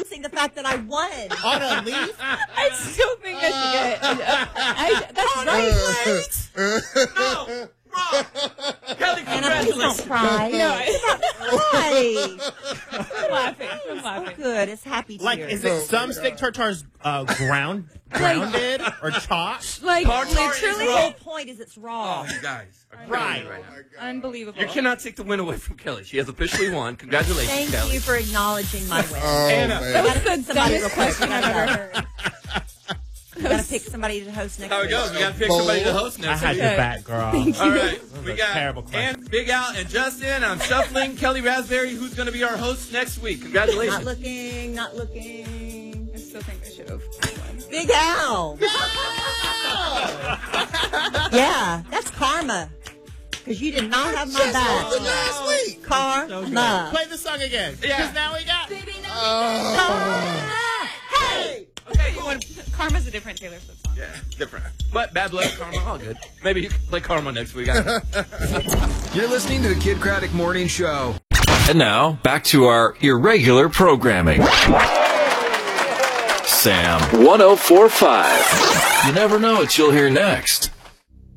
announcing the fact that I won. On a leaf? I still think I should get. That's right. No. Wrong. Kelly, Anna, please don't cry. No, Cry. I'm laughing. I'm laughing. Good. It's happy tears. Like, is it some steak tartares grounded or chopped? Like, Tartare is literally. The whole point is it's raw. Oh, you guys are Right. killing me now. Unbelievable. You cannot take the win away from Kelly. She has officially won. Congratulations, Thank Kelly. you for acknowling my win. Anna. That was the dumbest question I've ever heard. You gotta pick somebody to host next How it week. goes. We got to pick somebody to host I next had week. your back, girl. All right. was We a got terrible question. and Big Al and Justin. I'm shuffling Kelly Raspberry, who's going to be our host next week. Congratulations. Not looking, not looking. I still think I should have won. Big Al. Yeah, that's karma. Because you did not have my back. Last week. Karma. Play the song again. Yeah. Because now we got... Hey! Okay, you want Karma's a different Taylor Swift song. Yeah, different. But Bad Blood, Karma, all good. Maybe you can play Karma next week. I don't know. You're listening to the Kid Craddock Morning Show. And now, back to our irregular programming. Sam 104.5. You never know what you'll hear next.